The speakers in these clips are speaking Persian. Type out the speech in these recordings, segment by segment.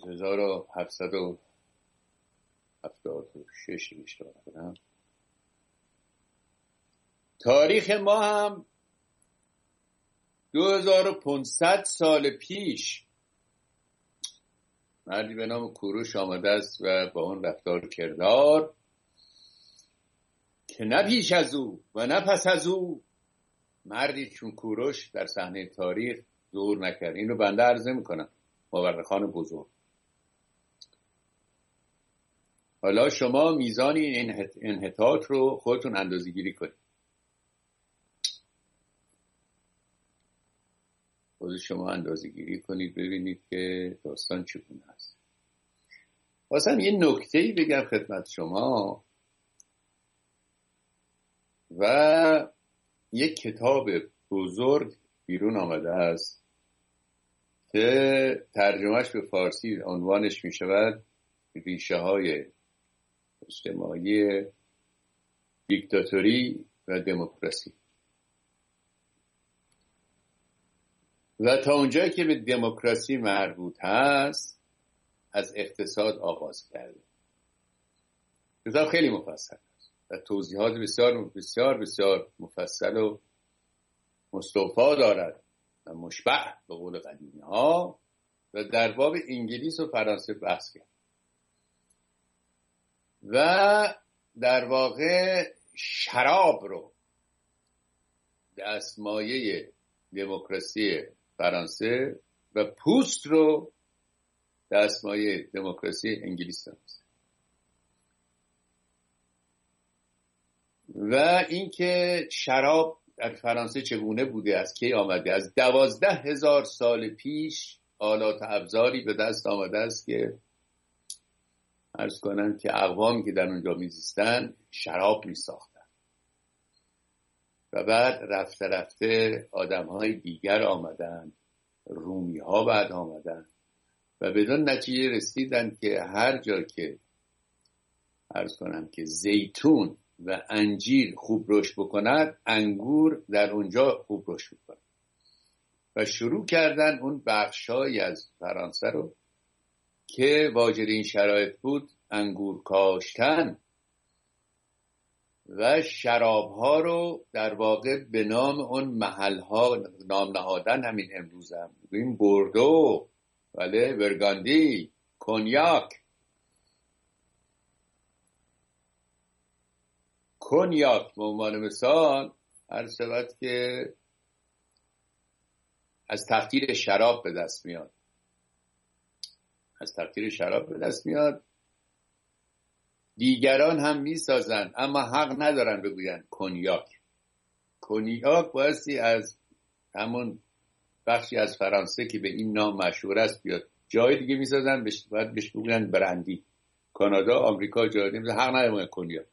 از 1776 اشتباه کنم. تاریخ ما هم 2500 سال پیش مردی به نام کوروش آمده است و با اون رفتار کردار که نه پیش از او و نه پس از او مردی چون کوروش در صحنه تاریخ ظهور نکرد. اینو بنده عرضه میکنم مورخان بزرگ. حالا شما میزان این انحطاط رو خودتون اندازه‌گیری کنید. خود شما اندازه‌گیری کنید ببینید که داستان چگونه است. واسم یه نکته‌ای بگم خدمت شما و یک کتاب بزرگ بیرون آمده است که ترجمهش به فارسی عنوانش می شود ریشه های اجتماعی دیکتاتوری و دموکراسی. و تا اونجایی که به دموکراسی مربوط هست از اقتصاد آغاز کرده. کتاب خیلی مفصل است و توضیحات بسیار بسیار بسیار مفصل و مستوفا دارد و مشبع به قول قدیمی ها و در باب انگلیس و فرانسه بحث کرد و در واقع شراب رو دستمایه دموکراسی فرانسه و پوست رو دستمایه دموکراسی انگلیس دانست و اینکه شراب در فرانسه چگونه بوده، از کی آمده، از 12,000 سال پیش آلات ابزاری به دست آمده است که عرض کنم که اقوامی که در اونجا میزیستن شراب میساختن و بعد رفته رفته آدم‌های دیگر آمدن، رومی‌ها بعد آمدن و بدون نتیجه رسیدن که هر جا که عرض کنم که زیتون و انجیر خوب رشد بکند انگور در اونجا خوب رشد بکند و شروع کردن اون بخشای از فرانسه رو که واجد این شرایط بود انگور کاشتن و شرابها رو در واقع به نام اون محلها نام نهادن. همین امروز هم بگوییم بوردو، بله، برگاندی، کنیاک. کنیاک به عنوان مثال عرض شود که از تقطیر شراب به دست میاد، از تقطیر شراب به دست میاد. دیگران هم میسازن اما حق ندارن بگوین کنیاک. کنیاک بایستی از همون بخشی از فرانسه که به این نام مشهور است بیاد. جای دیگه میسازن باید بهش بگوین برندی. کانادا، آمریکا جای دیگه حق ندارن کنیاک.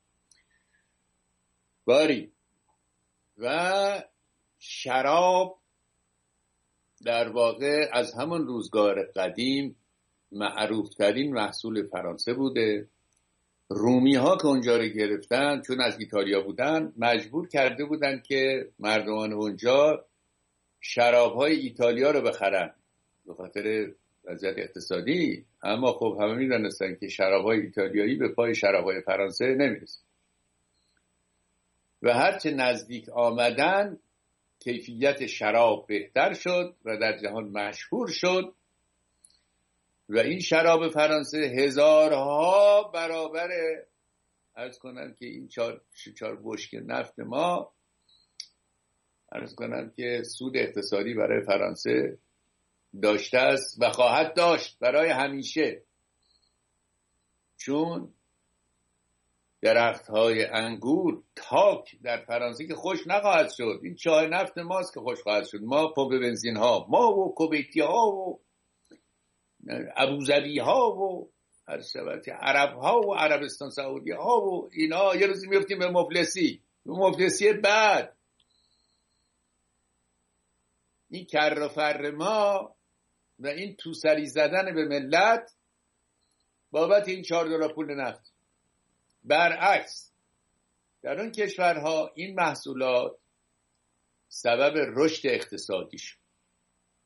باری و شراب در واقع از همون روزگار قدیم معروفترین محصول فرانسه بوده. رومی ها که اونجا رو گرفتن چون از ایتالیا بودن مجبور کرده بودن که مردمان اونجا شراب های ایتالیا رو بخرن به خاطر وضعیت اقتصادی. اما خب همه میدونستن که شراب های ایتالیایی به پای شراب های فرانسه نمیرسه و هرچه نزدیک آمدن کیفیت شراب بهتر شد و در جهان مشهور شد و این شراب فرانسه هزارها برابر عرض کنم که این چهار بشکه نفت ما عرض کنم که سود اقتصادی برای فرانسه داشته است و خواهد داشت برای همیشه، چون درخت‌های انگور تاک در فرانسه که خوش نخواهد شد. این چاه نفت ماست که خوش خواهد شد. ما پمپ بنزین ها، ما و کویتی ها و ابوظبی ها و عرب ها و عربستان سعودی ها و اینا یه روزی میفتیم به مفلسی بعد. این کر و فر ما و این توسری زدن به ملت بابت این $4 پول نفت. برعکس در اون کشورها این محصولات سبب رشد اقتصادی شد